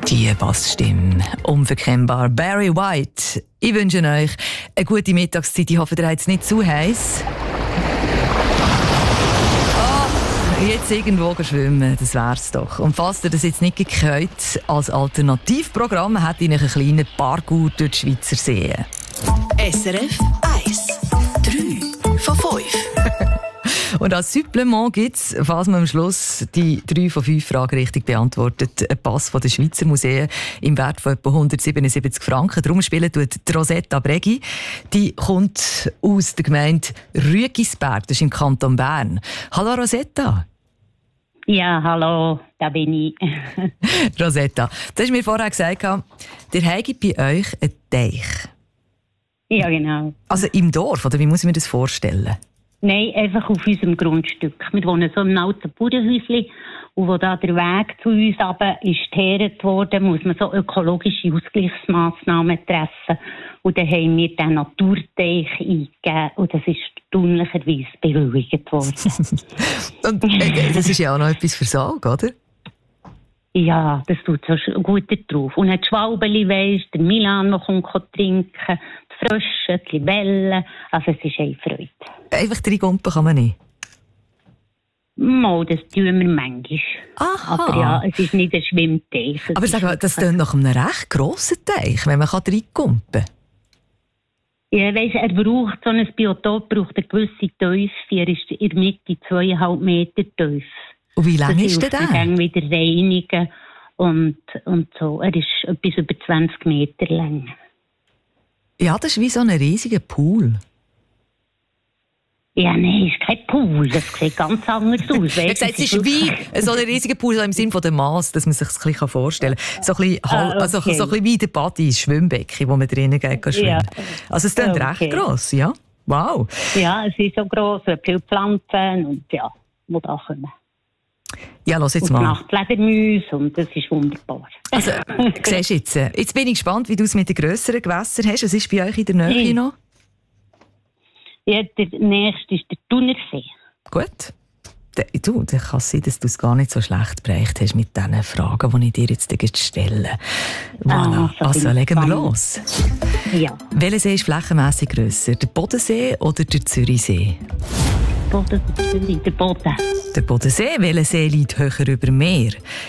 Die Bassstimme, unverkennbar. Barry White. Ich wünsche euch eine gute Mittagszeit. Ich hoffe, ihr habt es nicht zu heiß. Jetzt irgendwo schwimmen, das wär's doch. Und falls ihr das jetzt nicht gehört, als Alternativprogramm hätte ich einen kleinen Parkour durch die Schweizer Seen. SRF 1. 3 von 5. Und als Supplement gibt es, falls man am Schluss die 3 von 5 Fragen richtig beantwortet, einen Pass von den Schweizer Museen im Wert von etwa 177 Franken. Darum spielt die Rosetta Bregi. Die kommt aus der Gemeinde Rüegisberg, das ist im Kanton Bern. Hallo Rosetta. Ja, hallo, da bin ich. Rosetta, du hast mir vorher gesagt, ihr habt bei euch einen Teich. Ja, genau. Also im Dorf, oder wie muss ich mir das vorstellen? Nein, einfach auf unserem Grundstück. Wir wohnen so in einem alten Bauernhäuschen und wo da der Weg zu uns runter ist geteert worden, muss man so ökologische Ausgleichsmaßnahmen treffen. Und dann haben wir den Naturteich eingegeben und das ist erstaunlicherweise bewilligt worden. Und das ist ja auch noch etwas für Salg, oder? Ja, das tut so gut drauf. Und ein Schwalbeli, weisst, der Milan, der kommt trinken, die Frösche, die Libellen. Also es ist eine Freude. Einfach 3 Gumpen kann man nicht? Mal, das tun wir manchmal. Aha. Aber ja, es ist nicht ein Schwimmteich. Aber sag mal, das klingt nach einem recht grossen Teich, wenn man 3 Gumpen kann. Ja, weiss, er braucht so ein Biotop, braucht eine gewisse Tiefe. Er ist in der Mitte 2,5 Meter tief. Und wie lang ist der? Dann wieder reinigen und so. Er ist etwas über 20 Meter lang. Ja, das ist wie so ein riesiger Pool. Ja, nein, es ist kein Pool. Das sieht ganz anders aus. Ich habe gesagt, es ist wie so ein riesiger Pool im Sinne von der Mass, dass man sich das ein bisschen vorstellen kann. So ein bisschen, also okay. so ein bisschen wie der Body, das Schwimmbecken, wo man drinnen geht schwimmen. Ja. Also es klingt recht gross, ja? Wow. Ja, es ist so gross, viele Pflanzen und ja, die da kommen. Ja, los jetzt und mal. Nachtfledermäuse und das ist wunderbar. Also, siehst du jetzt bin ich gespannt, wie du es mit den grösseren Gewässern hast. Was ist bei euch in der Nähe noch? Ja, der nächste ist der Thunersee. Gut. Dann kann es sein, dass du es gar nicht so schlecht bereicht hast mit diesen Fragen, die ich dir jetzt stelle. Voilà. Also, legen wir los. Ja. Welcher See ist flächenmässig grösser? Der Bodensee oder der Zürichsee? Der Boden. Der Bodensee. Welcher See liegt höher über Meer?